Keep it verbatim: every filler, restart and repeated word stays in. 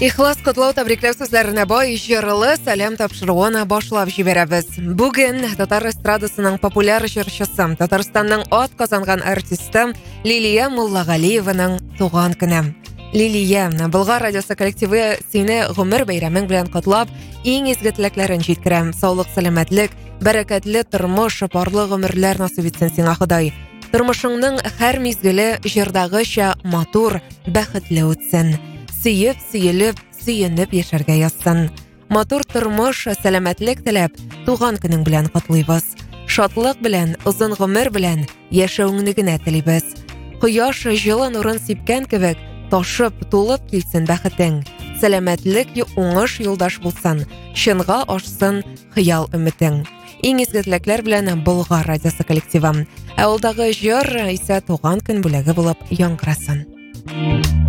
Ихлас котлау табриклау сүзләренә бай җырлы сәлам тапшыруына башлап җибәрәбез. Бүген татар эстрадасының популяр җырчысы, Татарстанның ат казанган артисты Лилия Муллагалиеваның туган көне. Лилия, Болгар радиосы коллективы сине гомер бәйрәмең белән котлап, иң изге теләкләрен җиткерәм. Саулык, сәламәтлек, бәрәкәтле тормыш, парлы гомерләр насыйп итсен сиңа Ходай. Тормышыңның һәр мизгеле җырдагыча матур, бәхетле үтсен. Сөйеп, сөйелеп, сөйенеп яшәргә язсын. Матур тормыш, сәламәтлек теләп, туган көнең белән котлыйбыз. Шатлык белән, озын гомер белән яшәүеңне генә телибез. Кояш җылы нурын сипкән кебек, ташып, тулып килсен бәхетең. Сәламәтлек уңыш юлдаш булсын, чынга ашсын хыял өметең. Иң изге теләкләр белән Болгар радиосы коллективы. Ә улдагы җыр исә туган көн бүләге булып яңгырасын.